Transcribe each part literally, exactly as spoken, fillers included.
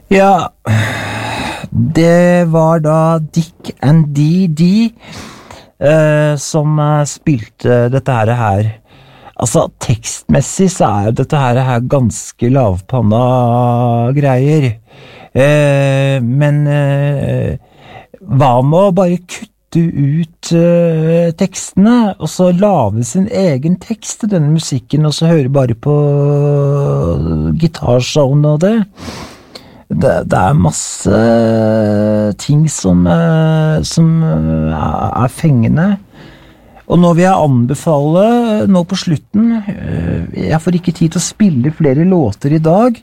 Ja, det var da Dick and D D eh, som eh, spilte dette her her. Altså, tekstmessig så er jo dette her, her ganske lavpanna greier. Eh, men eh, hva med å bare kutte ut uh, tekstene, og så lave sin egen tekst til denne musikken, og så høre bare på gitarsound og det. det. Det er masse ting som, uh, som uh, er fengende. Og nå vil jeg anbefale, nå på slutten, uh, jeg får ikke tid til å spille flere låter i dag.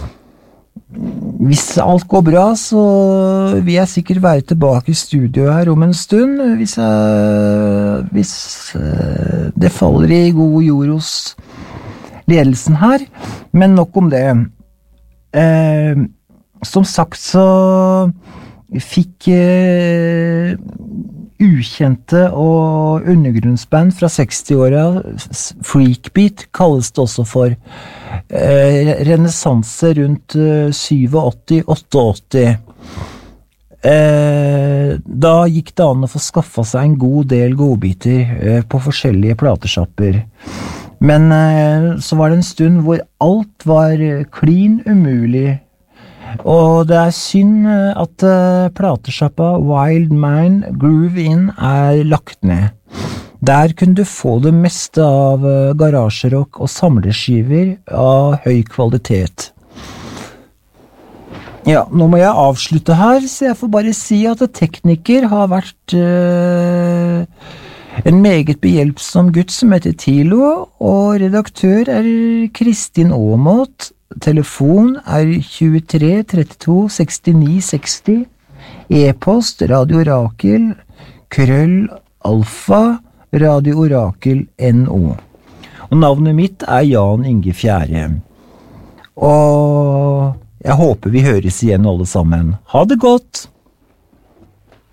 Hvis alt går bra, så vil jeg sikkert være tilbake i studio her om en stund, hvis, jeg, hvis det faller i god jord hos ledelsen her. Men nok om det. Eh, som sagt så fikk eh, ukjente og undergrunnsband fra seksti-åra, freakbeat kalles det også for, eh, renessanse rundt eh, syttisju, åttiåtte. Eh, da gikk det an å få skaffa seg en god del godbiter eh, på forskjellige plateshopper. Men eh, så var det en stund hvor alt var clean umulig. Og det er synd at uh, plateshoppa Wild Mind Groove In er lagt ned. Der kunne du få det meste av uh, garasjerock og samleskiver av høy kvalitet. Ja, nå må jeg avslutte her, så jeg får bare si at tekniker har vært uh, en meget behjelpsom gutt som heter Tilo, og redaktør er Kristin Aamodt. Telefon er tjuetre trettito sekstini seksti, e-post Radio Orakel, krøll alfa, Radio Orakel no. Og navnet mitt er Jan Inge Fjære. Og jeg håper vi høres igjen alle sammen. Ha det godt!